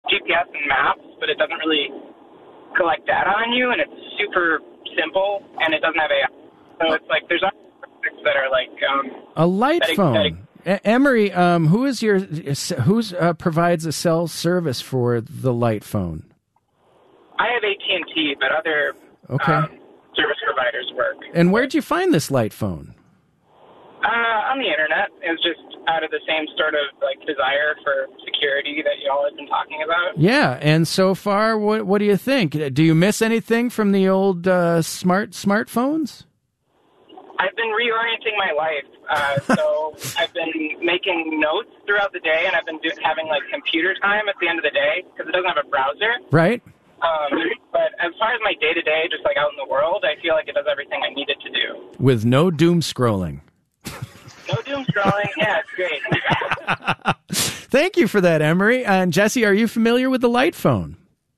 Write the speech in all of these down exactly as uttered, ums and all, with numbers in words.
G P S and maps, but it doesn't really collect data on you, and it's super simple, and it doesn't have A I. So it's like there's other products that are like um, a light that, phone. That, Emery, um, who is your who's uh, provides a cell service for the light phone? I have A T and T, but other okay. um, service providers work. And where'd you find this light phone? Uh, on the internet. It was just out of the same sort of like desire for security that you all have been talking about. Yeah, and so far, what what do you think? Do you miss anything from the old uh, smart smartphones? I've been reorienting my life. Uh, so I've been making notes throughout the day, and I've been do- having like computer time at the end of the day because it doesn't have a browser. Right. Um, but as far as my day-to-day, just like out in the world, I feel like it does everything I need it to do. With no doom scrolling. No doom scrolling. Yeah, it's great. Thank you for that, Emery. And Jesse, are you familiar with the light phone?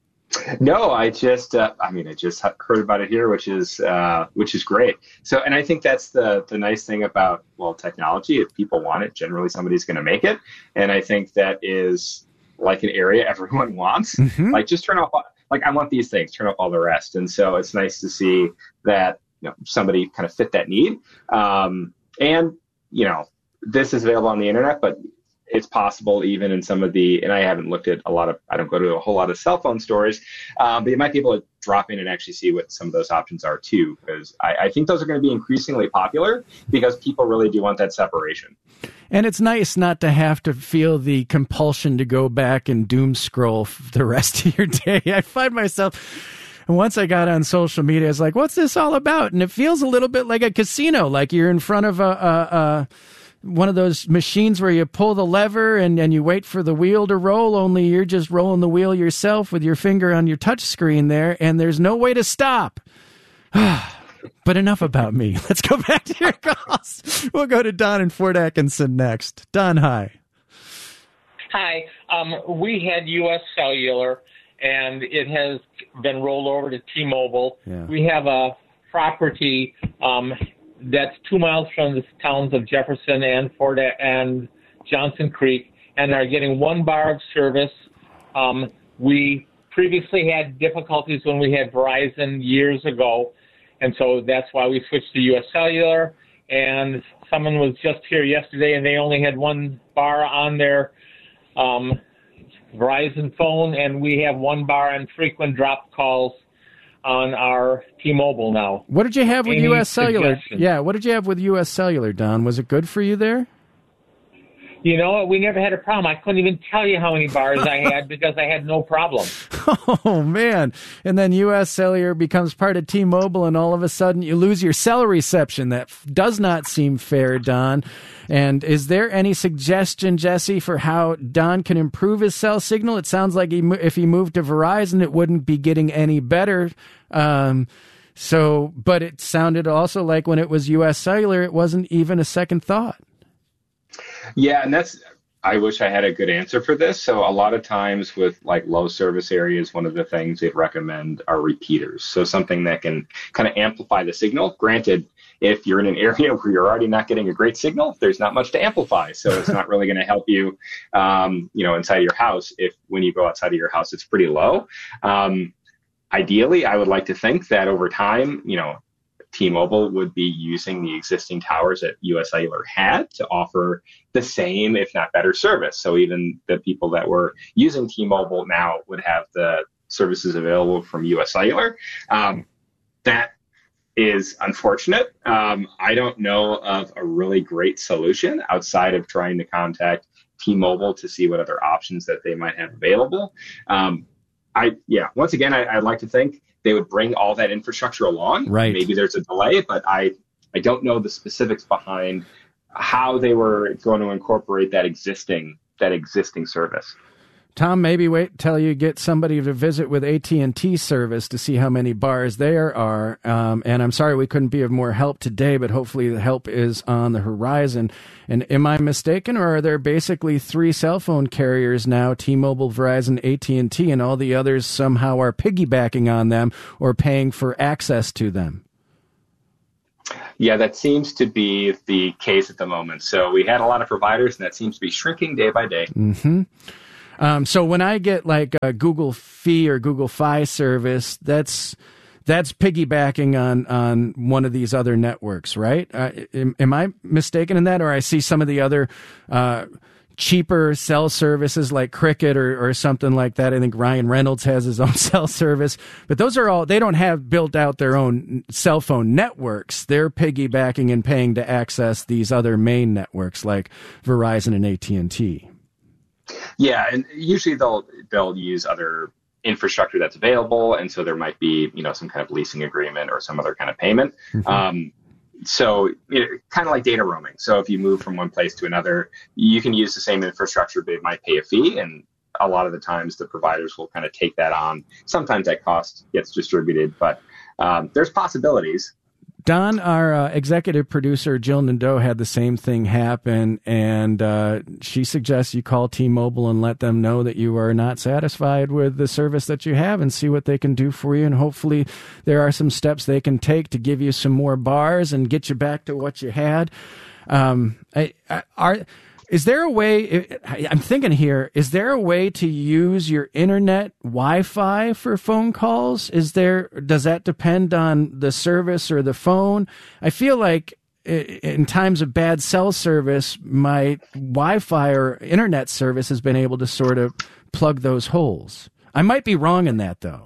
No, I just, uh, I mean, I just heard about it here, which is, uh, which is great. So, and I think that's the the nice thing about, well, technology. If people want it, generally somebody's going to make it. And I think that is like an area everyone wants. Mm-hmm. Like, just turn off, like, I want these things, turn off all the rest. And so it's nice to see that, you know, somebody kind of fit that need. Um, and, you know, this is available on the internet, but it's possible even in some of the, and I haven't looked at a lot of, I don't go to a whole lot of cell phone stores, um, but you might be able to drop in and actually see what some of those options are too, because I, I think those are going to be increasingly popular because people really do want that separation. And it's nice not to have to feel the compulsion to go back and doom scroll the rest of your day. I find myself, and once I got on social media, I was like, what's this all about? And it feels a little bit like a casino, like you're in front of a, a, a one of those machines where you pull the lever and, and you wait for the wheel to roll, only you're just rolling the wheel yourself with your finger on your touch screen there, and there's no way to stop. But enough about me. Let's go back to your calls. We'll go to Don in Fort Atkinson next. Don, hi. Hi. Um, we had U S Cellular, and it has been rolled over to T-Mobile. Yeah. We have a property um, that's two miles from the towns of Jefferson and Fort A- and Johnson Creek, and are getting one bar of service. Um, we previously had difficulties when we had Verizon years ago, and so that's why we switched to U S Cellular. And someone was just here yesterday, and they only had one bar on their um, Verizon phone, and we have one bar on frequent drop calls on our T-Mobile now. What did you have with Any U S Cellular? suggestions? Yeah, what did you have with U S Cellular, Don? Was it good for you there? You know what? We never had a problem. I couldn't even tell you how many bars I had because I had no problem. Oh, man. And then U S Cellular becomes part of T-Mobile, and all of a sudden you lose your cell reception. That f- does not seem fair, Don. And is there any suggestion, Jesse, for how Don can improve his cell signal? It sounds like he, if he moved to Verizon, it wouldn't be getting any better. Um, so, but it sounded also like when it was U S Cellular, it wasn't even a second thought. Yeah, and that's, I wish I had a good answer for this. So a lot of times with like low service areas, one of the things they'd recommend are repeaters. So something that can kind of amplify the signal. Granted, if you're in an area where you're already not getting a great signal, there's not much to amplify. So it's not really going to help you, um, you know, inside of your house. If when you go outside of your house, it's pretty low. Um, ideally, I would like to think that over time, you know, T-Mobile would be using the existing towers that U S Cellular had to offer the same, if not better, service. So even the people that were using T-Mobile now would have the services available from U S Cellular. Um, that is unfortunate. Um, I don't know of a really great solution outside of trying to contact T-Mobile to see what other options that they might have available. Um, I, yeah, once again, I, I'd like to think they would bring all that infrastructure along. Right. Maybe there's a delay, but I, I don't know the specifics behind how they were going to incorporate that existing that existing service. Tom, maybe wait till you get somebody to visit with A T and T service to see how many bars there are. Um, and I'm sorry we couldn't be of more help today, but hopefully the help is on the horizon. And am I mistaken, or are there basically three cell phone carriers now, T-Mobile, Verizon, A T and T, and all the others somehow are piggybacking on them or paying for access to them? Yeah, that seems to be the case at the moment. So we had a lot of providers, and that seems to be shrinking day by day. Mm-hmm. Um, so when I get like a Google Fi or Google Fi service, that's that's piggybacking on, on one of these other networks, right? Uh, am, am I mistaken in that? Or I see some of the other uh, cheaper cell services like Cricket or, or something like that. I think Ryan Reynolds has his own cell service. But those are all, they don't have built out their own cell phone networks. They're piggybacking and paying to access these other main networks like Verizon and A T and T. Yeah, and usually they'll they'll use other infrastructure that's available, and so there might be, you know, some kind of leasing agreement or some other kind of payment. Mm-hmm. Um, so you know, kind of like data roaming. So if you move from one place to another, you can use the same infrastructure, but it might pay a fee, and a lot of the times the providers will kind of take that on. Sometimes that cost gets distributed, but um, there's possibilities. Don, our uh, executive producer, Jill Nadeau, had the same thing happen, and uh, she suggests you call T-Mobile and let them know that you are not satisfied with the service that you have and see what they can do for you, and hopefully there are some steps they can take to give you some more bars and get you back to what you had. Um, I, I, are... Is there a way, I'm thinking here, is there a way to use your internet Wi-Fi for phone calls? Is there, does that depend on the service or the phone? I feel like in times of bad cell service, my Wi-Fi or internet service has been able to sort of plug those holes. I might be wrong in that, though.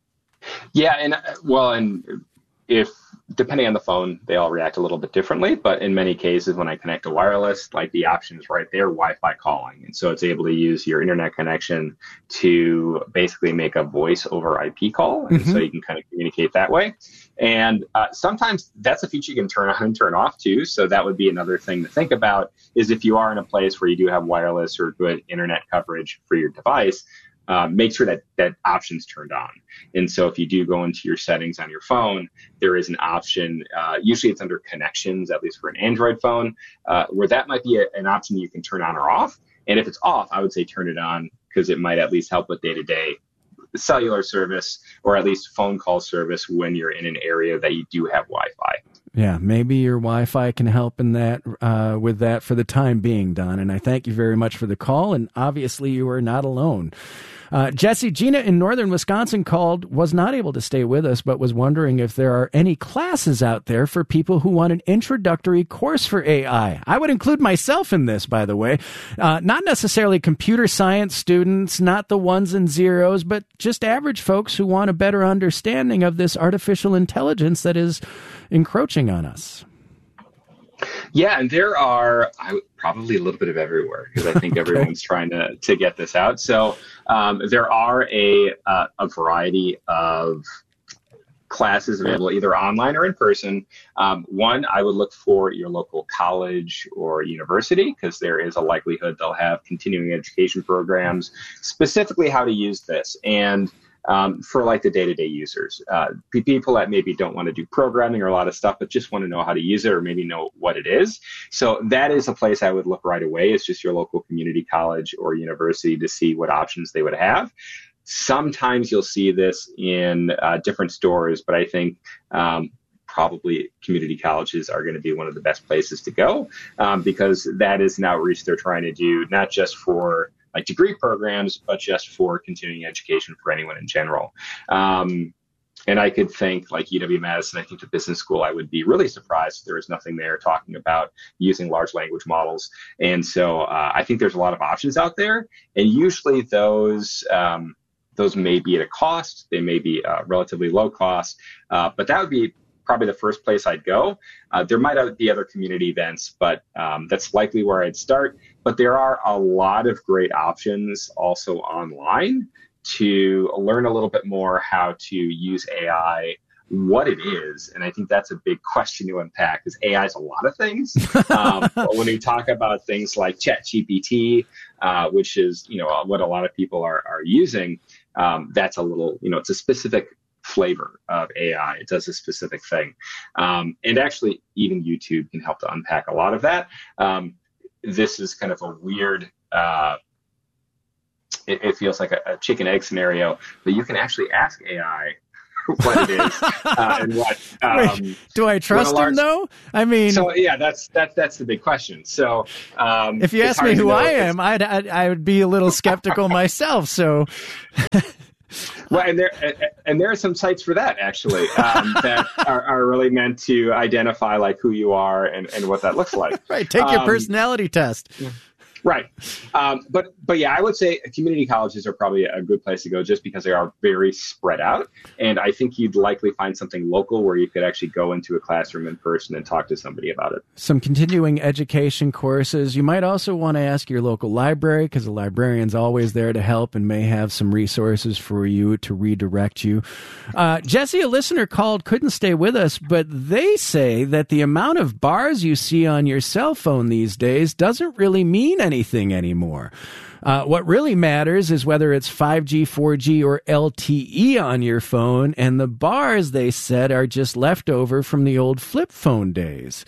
Yeah, and well, and if, depending on the phone, they all react a little bit differently. But in many cases, when I connect to wireless, like the option is right there, Wi-Fi calling. And so it's able to use your internet connection to basically make a voice over I P call. And mm-hmm. so you can kind of communicate that way. And uh, sometimes that's a feature you can turn on and turn off too. So that would be another thing to think about, is if you are in a place where you do have wireless or good internet coverage for your device, Uh, make sure that that option's turned on. And so if you do go into your settings on your phone, there is an option, uh, usually it's under connections, at least for an Android phone, uh, where that might be a, an option you can turn on or off. And if it's off, I would say turn it on, because it might at least help with day-to-day cellular service, or at least phone call service when you're in an area that you do have Wi-Fi. Yeah, maybe your Wi-Fi can help in that uh, with that for the time being, Don. And I thank you very much for the call. And obviously, you are not alone. Uh, Jesse, Gina in northern Wisconsin called, was not able to stay with us, but was wondering if there are any classes out there for people who want an introductory course for A I. I would include myself in this, by the way. Uh, not necessarily computer science students, not the ones and zeros, but just average folks who want a better understanding of this artificial intelligence that is encroaching on us. Yeah, and there are I, probably a little bit of everywhere, because I think okay. everyone's trying to, to get this out. So um, there are a uh, a variety of classes available either online or in person. Um, one, I would look for your local college or university, because there is a likelihood they'll have continuing education programs, specifically how to use this. And Um, for like the day-to-day users, uh, people that maybe don't want to do programming or a lot of stuff, but just want to know how to use it or maybe know what it is. So that is a place I would look right away. It's just your local community college or university to see what options they would have. Sometimes you'll see this in uh, different stores, but I think um, probably community colleges are going to be one of the best places to go, um, because that is an outreach they're trying to do, not just for like degree programs, but just for continuing education for anyone in general. Um, and I could think like U W Madison, I think the business school, I would be really surprised if there was nothing there talking about using large language models. And so uh, I think there's a lot of options out there. And usually those, um, those may be at a cost, they may be uh, relatively low cost, uh, but that would be probably the first place I'd go. Uh, there might be other community events, but um, that's likely where I'd start. But there are a lot of great options also online to learn a little bit more how to use A I, what it is. And I think that's a big question to unpack, because A I is a lot of things. Um, but when we talk about things like ChatGPT, uh, which is, you know, what a lot of people are, are using, um, that's a little, you know, it's a specific flavor of A I. It does a specific thing. Um, and actually, even YouTube can help to unpack a lot of that. Um, this is kind of a weird, uh, it, it feels like a, a chicken egg scenario, but you can actually ask A I what it is uh, and what. Um, Wait, do I trust large, him though? I mean, so yeah, that's that's that's the big question. So um, if you ask me who I am, I'd, I'd I would be a little skeptical myself. So. Well, and there and there are some sites for that actually um, that are, are really meant to identify like who you are and, and what that looks like. Right. Take your um, personality test. Right. Um, but but yeah, I would say community colleges are probably a good place to go just because they are very spread out. And I think you'd likely find something local where you could actually go into a classroom in person and talk to somebody about it. Some continuing education courses. You might also want to ask your local library because the librarian's always there to help and may have some resources for you to redirect you. Uh, Jesse, a listener called, couldn't stay with us, but they say that the amount of bars you see on your cell phone these days doesn't really mean anything. anything anymore. Uh, what really matters is whether it's five G, four G, or L T E on your phone, and the bars, they said, are just leftover from the old flip phone days.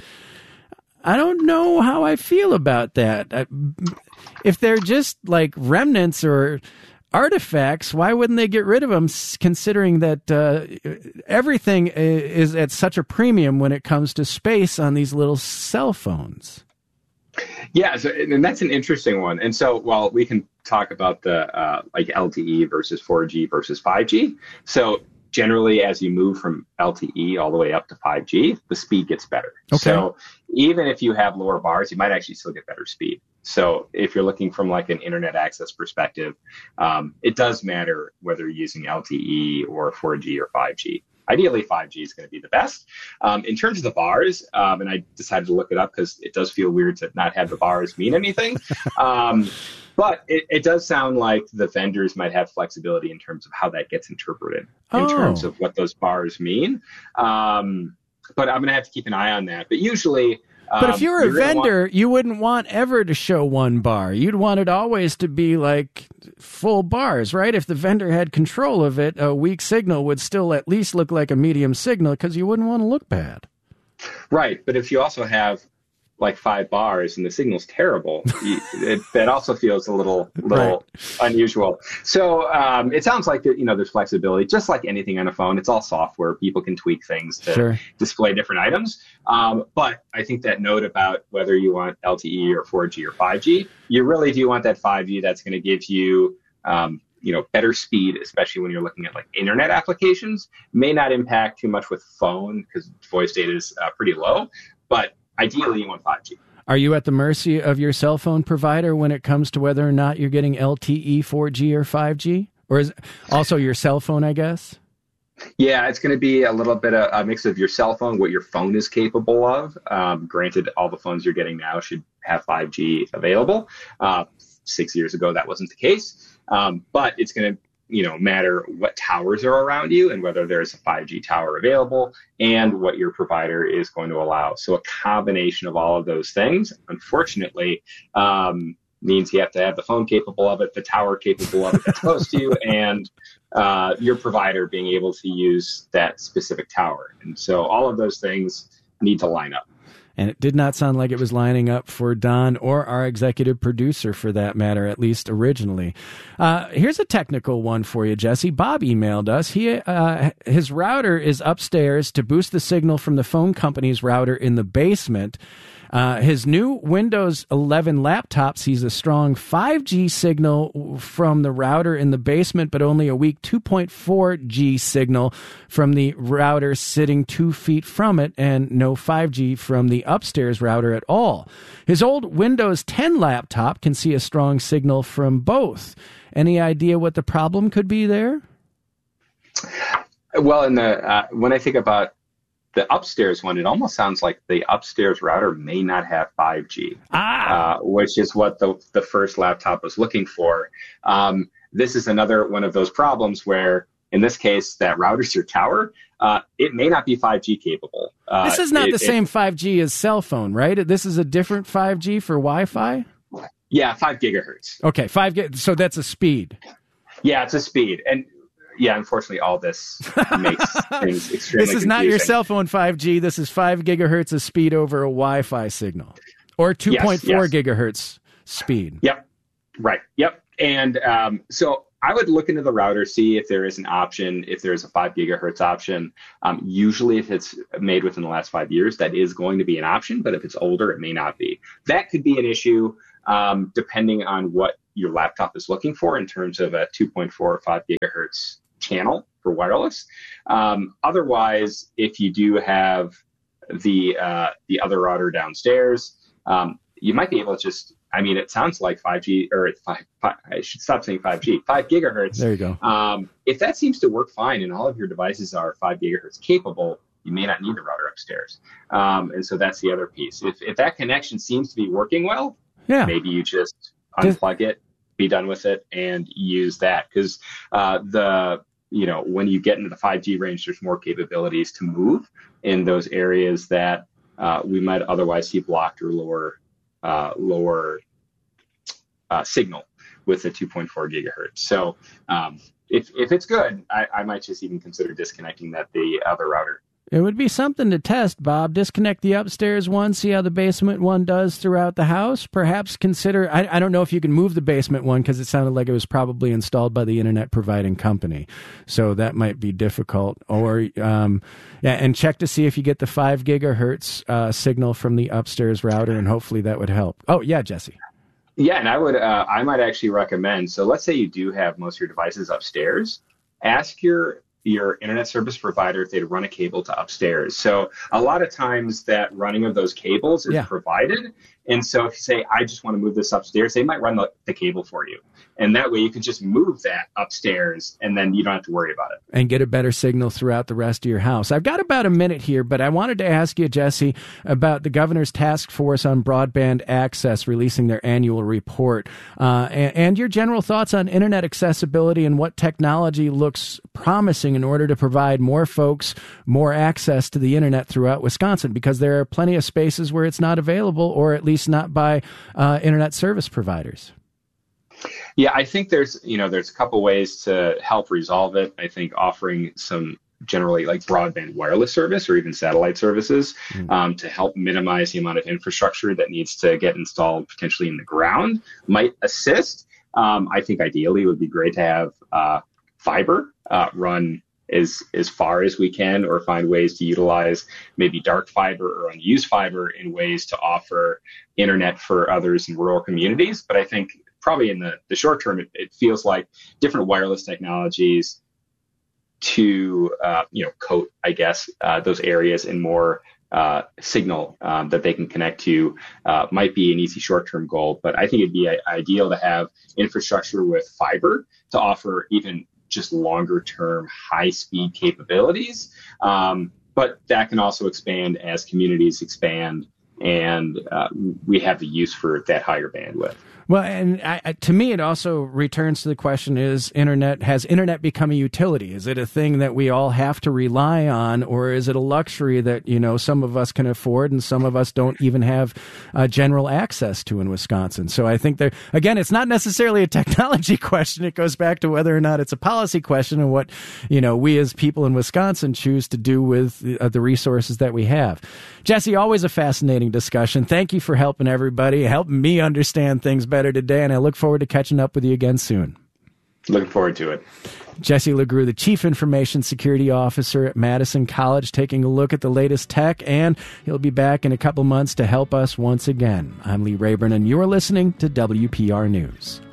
I don't know how I feel about that. I, if they're just like remnants or artifacts, why wouldn't they get rid of them, considering that uh, everything is at such a premium when it comes to space on these little cell phones? Yeah, so, and that's an interesting one. And so, well, we can talk about the uh, like L T E versus four G versus five G. So generally, as you move from L T E all the way up to five G, the speed gets better. Okay. So even if you have lower bars, you might actually still get better speed. So if you're looking from like an internet access perspective, um, it does matter whether you're using L T E or four G or five G. Ideally, five G is going to be the best. Um, in terms of the bars, um, and I decided to look it up because it does feel weird to not have the bars mean anything. Um, but it, it does sound like the vendors might have flexibility in terms of how that gets interpreted in oh. terms of what those bars mean. Um, but I'm going to have to keep an eye on that. But usually... But if you're a um, vendor, want... you wouldn't want ever to show one bar. You'd want it always to be like full bars, right? If the vendor had control of it, a weak signal would still at least look like a medium signal because you wouldn't want to look bad. Right. But if you also have like five bars and the signal's terrible, you, it, that also feels a little little right. unusual. So um, it sounds like, you know, there's flexibility, just like anything on a phone. It's all software. People can tweak things to sure. display different items. Um, but I think that note about whether you want L T E or four G or five G, you really do want that five G that's going to give you um, you know, better speed, especially when you're looking at like internet applications. May not impact too much with phone because voice data is uh, pretty low, but ideally, you want five G. Are you at the mercy of your cell phone provider when it comes to whether or not you're getting L T E, four G, or five G? Or is it also your cell phone, I guess? Yeah, it's going to be a little bit of a mix of your cell phone, what your phone is capable of. Um, granted, all the phones you're getting now should have five G available. Uh, six years ago, that wasn't the case. Um, but it's going to you know, matter what towers are around you and whether there's a five G tower available and what your provider is going to allow. So a combination of all of those things, unfortunately, um, means you have to have the phone capable of it, the tower capable of it that's close to you, and uh, your provider being able to use that specific tower. And so all of those things need to line up. And it did not sound like it was lining up for Don or our executive producer, for that matter, at least originally. Uh, here's a technical one for you, Jesse. Bob emailed us. He uh, his router is upstairs to boost the signal from the phone company's router in the basement. Uh, his new Windows eleven laptop sees a strong five G signal from the router in the basement, but only a weak two point four G signal from the router sitting two feet from it, and no five G from the upstairs router at all. His old Windows ten laptop can see a strong signal from both. Any idea what the problem could be there? Well, in the uh, when I think about the upstairs one, it almost sounds like the upstairs router may not have five G, ah. uh, which is what the, the first laptop was looking for. Um, this is another one of those problems where, in this case, that router's your tower. Uh, it may not be five G capable. Uh, this is not it, the same five G as cell phone, right? This is a different five G for Wi-Fi? Yeah, five gigahertz. Okay, five gig. So that's a speed. Yeah, it's a speed. And yeah, unfortunately, all this makes things extremely This is confusing. not your cell phone five G. This is five gigahertz of speed over a Wi-Fi signal, or two point four yes, yes. gigahertz speed. Yep. Right. Yep. And um, so I would look into the router, see if there is an option, if there's a five gigahertz option. Um, usually, if it's made within the last five years, that is going to be an option. But if it's older, it may not be. That could be an issue um, depending on what your laptop is looking for in terms of a two point four or five gigahertz channel for wireless. Um, otherwise, if you do have the uh, the other router downstairs, um, you might be able to just, I mean, it sounds like five G, or five, five, I should stop saying five G, five gigahertz. There you go. Um, if that seems to work fine and all of your devices are five gigahertz capable, you may not need the router upstairs. Um, and so that's the other piece. If if that connection seems to be working well, yeah. maybe you just unplug it, be done with it, and use that. Because uh, the, you know, when you get into the five G range, there's more capabilities to move in those areas that uh, we might otherwise see blocked or lower Uh, lower uh, signal with the two point four gigahertz. So um, if if it's good, I, I might just even consider disconnecting that the other router. It would be something to test, Bob. Disconnect the upstairs one, see how the basement one does throughout the house. Perhaps consider, I, I don't know if you can move the basement one because it sounded like it was probably installed by the internet providing company. So that might be difficult. Or, um, yeah, and check to see if you get the five gigahertz uh, signal from the upstairs router, and hopefully that would help. Oh, yeah, Jesse. Yeah, and I would, uh, I might actually recommend, so let's say you do have most of your devices upstairs, ask your your internet service provider if they'd run a cable to upstairs. So a lot of times that running of those cables is yeah. provided. And so if you say, I just want to move this upstairs, they might run the, the cable for you. And that way you can just move that upstairs and then you don't have to worry about it. And get a better signal throughout the rest of your house. I've got about a minute here, but I wanted to ask you, Jesse, about the governor's task force on broadband access releasing their annual report, uh, and, and your general thoughts on internet accessibility and what technology looks promising in order to provide more folks more access to the internet throughout Wisconsin, because there are plenty of spaces where it's not available, or at least not by uh, internet service providers. Yeah, I think there's, you know, there's a couple ways to help resolve it. I think offering some generally like broadband wireless service or even satellite services mm. um, to help minimize the amount of infrastructure that needs to get installed potentially in the ground might assist. Um, I think ideally it would be great to have uh, fiber uh, run as as far as we can, or find ways to utilize maybe dark fiber or unused fiber in ways to offer internet for others in rural communities. But I think probably in the, the short term, it, it feels like different wireless technologies to, uh, you know, coat, I guess, uh, those areas in more uh, signal um, that they can connect to uh, might be an easy short-term goal. But I think it'd be a, ideal to have infrastructure with fiber to offer even just longer-term high-speed capabilities. Um, but that can also expand as communities expand and uh, we have the use for that higher bandwidth. Well, and I, to me, it also returns to the question: Is internet has internet become a utility? Is it a thing that we all have to rely on, or is it a luxury that you know some of us can afford and some of us don't even have uh, general access to in Wisconsin? So I think there again, it's not necessarily a technology question. It goes back to whether or not it's a policy question and what you know we as people in Wisconsin choose to do with the, uh, the resources that we have. Jesse, always a fascinating discussion. Thank you for helping everybody, helping me understand things better today, and I look forward to catching up with you again soon. Looking forward to it. Jesse LeGroux, the Chief Information Security Officer at Madison College, taking a look at the latest tech, and he'll be back in a couple months to help us once again. I'm Lee Rayburn, and you're listening to W P R News.